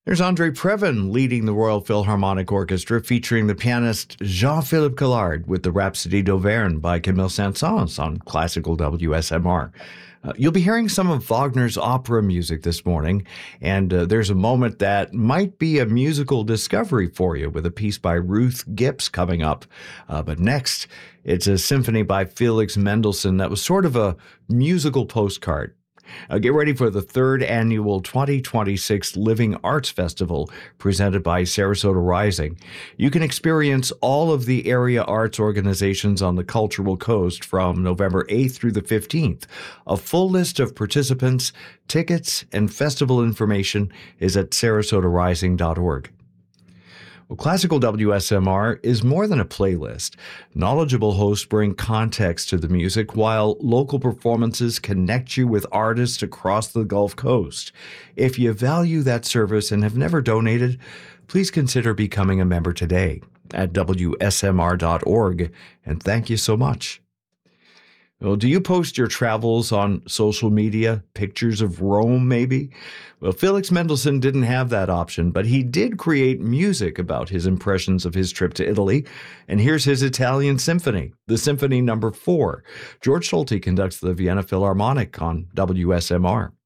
There's Andre Previn leading the Royal Philharmonic Orchestra, featuring the pianist Jean-Philippe Collard with the Rhapsodie d'Auvergne by Camille Saint-Saëns on classical WSMR. You'll be hearing some of Wagner's opera music this morning, and there's a moment that might be a musical discovery for you with a piece by Ruth Gibbs coming up. But next, it's a symphony by Felix Mendelssohn that was sort of a musical postcard. Get ready for the third annual 2026 Living Arts Festival presented by Sarasota Rising. You can experience all of the area arts organizations on the Cultural Coast from November 8th through the 15th. A full list of participants, tickets, and festival information is at sarasotarising.org. Well, Classical WSMR is more than a playlist. Knowledgeable hosts bring context to the music, while local performances connect you with artists across the Gulf Coast. If you value that service and have never donated, please consider becoming a member today at WSMR.org, and thank you so much. Well, do you post your travels on social media, pictures of Rome maybe? Well, Felix Mendelssohn didn't have that option, but he did create music about his impressions of his trip to Italy. And here's his Italian symphony, the Symphony No. 4. George Solti conducts the Vienna Philharmonic on WSMR.